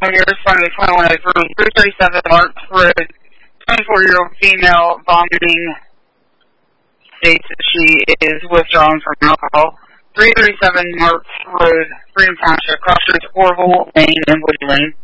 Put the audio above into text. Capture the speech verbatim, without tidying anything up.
years, responding to twenty-one oh three, three thirty-seven Marks Road, twenty-four-year-old female vomiting, states that she is withdrawing from alcohol. three thirty-seven Marks Road, Freedom Township, cross streets Orville, Maine, and Woody Lane.